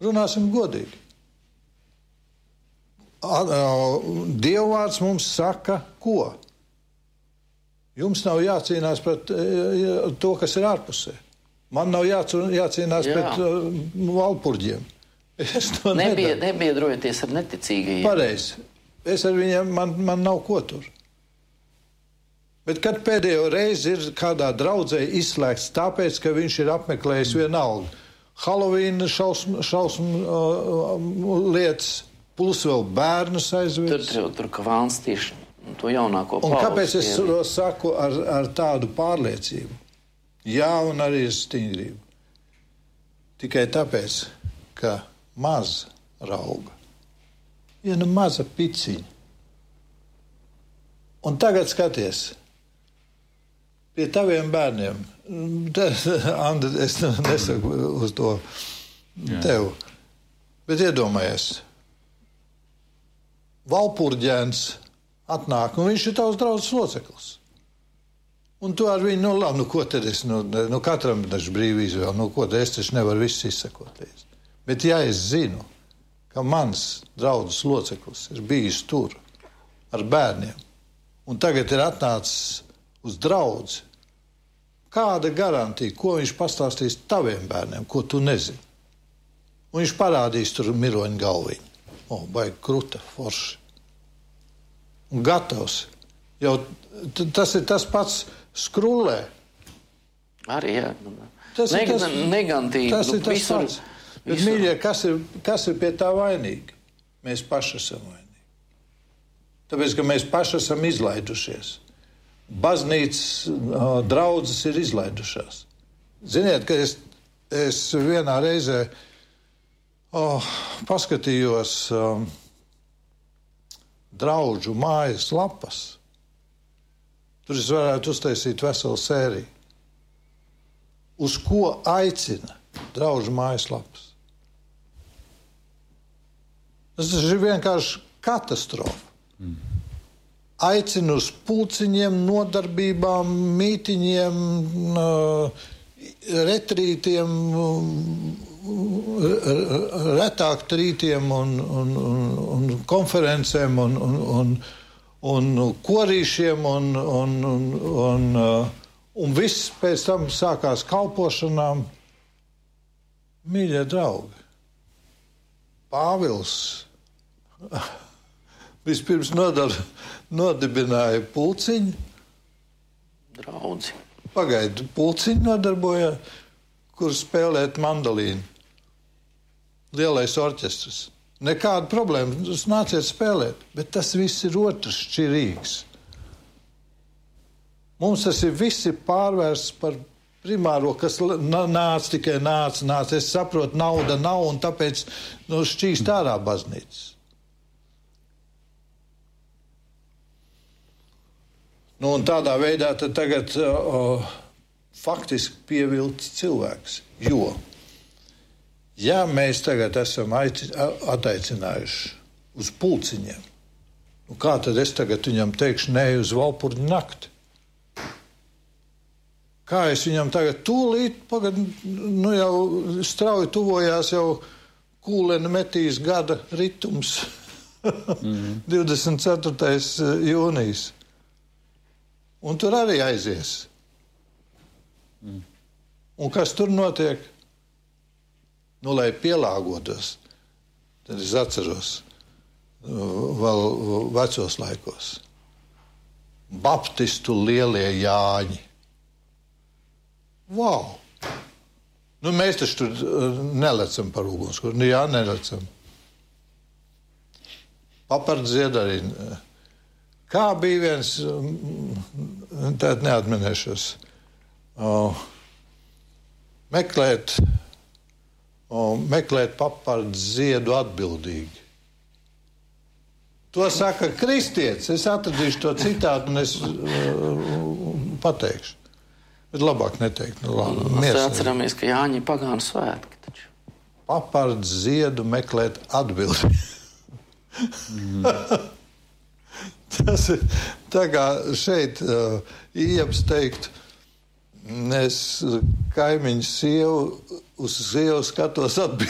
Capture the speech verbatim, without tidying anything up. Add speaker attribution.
Speaker 1: Runāsim godīgi. Dievvvārds mums saka, ko? Jums nav jācīnās pret to, kas ir ārpusē. Man nav jācīnās Jā. pret uh, valpurģiem. Es to
Speaker 2: Nebija, nebiedrojoties ar neticīgajiem.
Speaker 1: Pareizi. Es ar viņiem, man, man nav ko tur. Bet kad pēdējo reizi ir kādā draudzē izslēgts tāpēc, ka viņš ir apmeklējis vienalga Halloween šausmu, šausmu uh, lietas, plus vēl bērnus aizvies.
Speaker 2: Tur, tur kvāns tieši to jaunāko
Speaker 1: paudzi. Un kāpēc es to saku ar, ar tādu pārliecību? Jā, un arī stingrību. Tikai tāpēc, ka maz rauga. Viena maza piciņa. Un tagad skaties, pie taviem bērniem, Andi, es nesaku uz to tev, bet iedomājies, valpurģēns atnāk, un viņš ir tavs draudzes loceklis. Un tu ar viņu, nu labi, nu ko tad es, nu, nu katram taču brīvi izvēl, nu ko tad es taču nevaru viss izsekot līdzi. Bet ja es zinu, ka mans draudzes loceklis ir bijis tur ar bērniem, un tagad ir atnācis uz draudzi, kāda garantija, ko viņš pastāstīs taviem bērniem, ko tu nezini? Un viņš parādīs tur miroņu galviņu. O, baigi kruta, forši. Un gatavs. Jau tas ir tas pats skrullē.
Speaker 2: Arī, jā.
Speaker 1: Tas
Speaker 2: Neg
Speaker 1: ir tas,
Speaker 2: negantība.
Speaker 1: Tas ir tas
Speaker 2: visur,
Speaker 1: pats. Bet, mīļie, kas ir, kas ir pie tā vainīgi? Mēs paši esam vainīgi. Tāpēc, ka mēs paši esam izlaidušies. Baznīcas uh, draudzes ir izlaidušās. Ziniet, ka es, es vienā reizē oh, paskatījos um, draudžu mājas lapas. Tur es varētu uztaisīt veselu sēriju. Uz ko aicina draudžu mājas lapas? Tas ir vienkārši katastrofa. Mm. Aicina uz pulciņiem, nodarbībām, mītiņiem, retrītiem, retāk trītiem un, un, un, un konferencēm un, un, un, un korīšiem un, un, un, un, un viss pēc tam sākās kalpošanām. Mīļie draugi, Pāvils vispirms nodar, nodibināja pulciņu.
Speaker 2: Draudzi.
Speaker 1: Pagaidu, pulciņu nodarboja, kur spēlēt mandolīnu. Lielais orķestrs. Nekāda problēma, tas nāciet spēlēt, bet tas viss ir otrs šķirīgs. Mums tas ir visi pārvērsts par primāro, kas nāc, tikai nāc, nāc. Es saprotu, nauda nav, un tāpēc nu, šķīst ārā baznīcas. Nu, un tādā veidā tad tagad uh, faktiski pievilcis cilvēks. Jo, ja mēs tagad esam aici, ataicinājuši uz pulciņiem, nu, kā tad es tagad viņam teikšu nē uz valpurņu nakti? Kā es viņam tagad tūlīt, pagad, nu jau strauji tuvojās jau kūleni metīs gada ritums, mm-hmm. divdesmit ceturtais jūnijas. Un tur arī aizies. Mm. Un kas tur notiek? Nu, lai pielāgotos, tad es atceros vēl vecos laikos. Baptistu lielie Jāņi. Wow! Nu, mēs taču tur uh, nelecam par ugunskura. Nu, jā, nelecam. Papardzied arī. Kā bija viens, tātad neatminēšos, uh, meklēt, uh, meklēt papardziedu atbildīgi. To saka kristietis. Es atradīšu to citātu un es uh, pateikšu. Bet labāk neteikt. Nu, labi,
Speaker 2: mēs atceramies, ka Jāņi ir pagānu svētki. Taču.
Speaker 1: Papardz ziedu meklēt atbildi. Mm. Tas ir tā kā šeit uh, Ieps teikt, es kaimiņu sievu, uz sievu skatos atbildi.